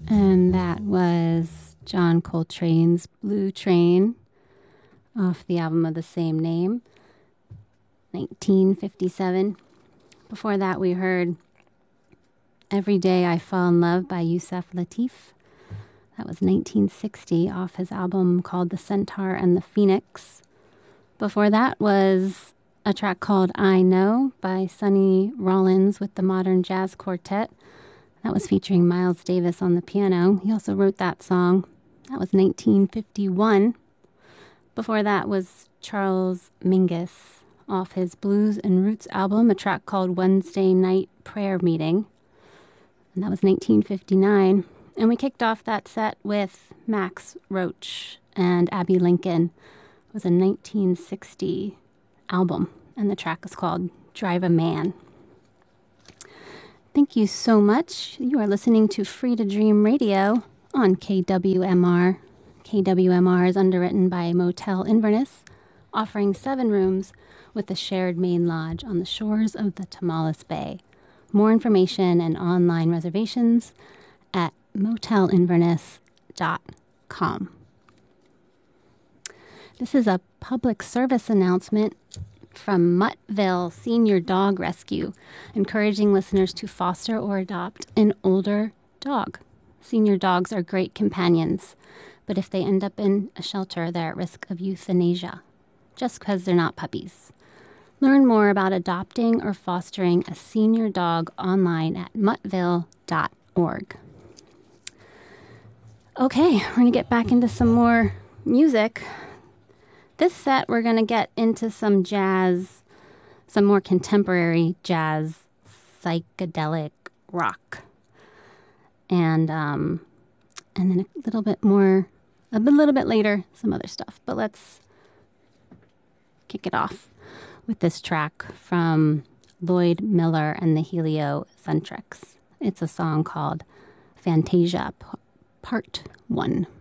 And that was John Coltrane's Blue Train off the album of the same name, 1957. Before that, we heard Every Day I Fall in Love by Yusef Lateef. That was 1960 off his album called The Centaur and the Phoenix. Before that was a track called I Know by Sonny Rollins with the Modern Jazz Quartet. That was featuring Miles Davis on the piano. He also wrote that song. That was 1951. Before that was Charles Mingus off his Blues and Roots album, a track called Wednesday Night Prayer Meeting. And that was 1959. And we kicked off that set with Max Roach and Abbey Lincoln. It was a 1960 album, and the track is called Drive a Man. Thank you so much. You are listening to Free to Dream Radio on KWMR. KWMR is underwritten by Motel Inverness, offering 7 rooms with a shared main lodge on the shores of the Tomales Bay. More information and online reservations at motelinverness.com. This is a public service announcement from Muttville Senior Dog Rescue, encouraging listeners to foster or adopt an older dog. Senior dogs are great companions, but if they end up in a shelter, they're at risk of euthanasia, just because they're not puppies. Learn more about adopting or fostering a senior dog online at muttville.org. Okay, we're going to get back into some more music. This set, we're going to get into some jazz, some more contemporary jazz, psychedelic rock. And then a little bit later, some other stuff. But let's kick it off with this track from Lloyd Miller and the Heliocentrics. It's a song called Fantasia Part 1.